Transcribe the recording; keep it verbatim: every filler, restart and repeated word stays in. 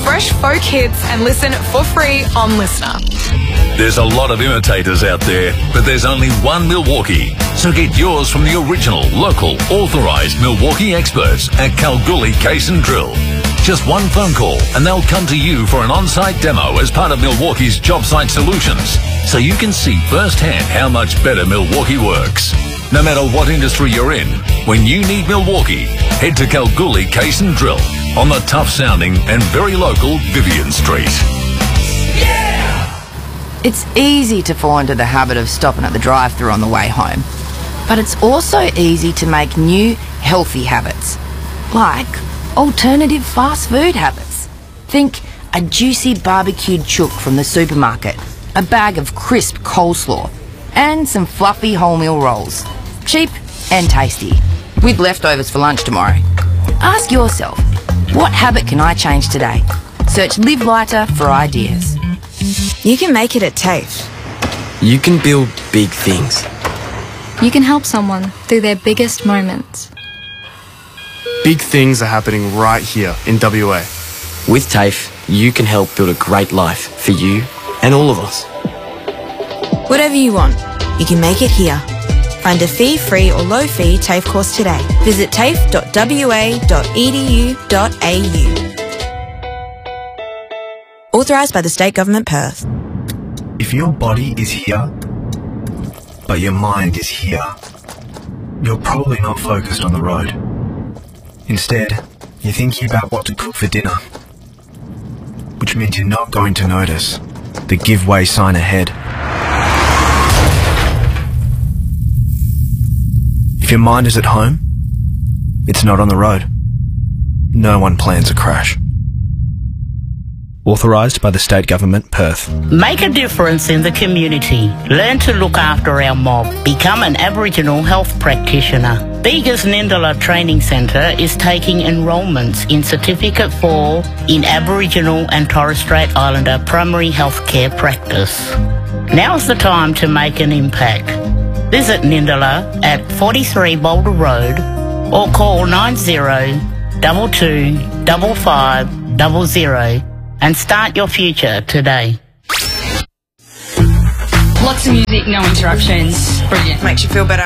fresh folk hits and listen for free on Listener. There's a lot of imitators out there, but there's only one Milwaukee. So get yours from the original, local, authorised Milwaukee experts at Kalgoorlie Case and Drill. Just one phone call and they'll come to you for an on-site demo as part of Milwaukee's Job Site Solutions, so you can see firsthand how much better Milwaukee works. No matter what industry you're in, when you need Milwaukee, head to Kalgoorlie Case and Drill on the tough-sounding and very local Vivian Street. It's easy to fall into the habit of stopping at the drive-thru on the way home. But it's also easy to make new, healthy habits, like alternative fast food habits. Think a juicy barbecued chook from the supermarket, a bag of crisp coleslaw, and some fluffy wholemeal rolls. Cheap and tasty, with leftovers for lunch tomorrow. Ask yourself, what habit can I change today? Search Live Lighter for ideas. You can make it at TAFE. You can build big things. You can help someone through their biggest moments. Big things are happening right here in W A. With TAFE, you can help build a great life for you and all of us. Whatever you want, you can make it here. Find a fee-free or low-fee TAFE course today. Visit tafe dot w a dot e d u dot a u. Authorised by the State Government, Perth. If your body is here, but your mind is here, you're probably not focused on the road. Instead, you're thinking about what to cook for dinner, which means you're not going to notice the give way sign ahead. If your mind is at home, it's not on the road. No one plans a crash. Authorised by the State Government, Perth. Make a difference in the community. Learn to look after our mob. Become an Aboriginal health practitioner. Bega's Nindala Training Centre is taking enrolments in Certificate four in Aboriginal and Torres Strait Islander primary health care practice. Now's the time to make an impact. Visit Nindala at forty-three Boulder Road or call nine zero two two five five zero zero and start your future today. Lots of music, no interruptions. Brilliant. Makes you feel better.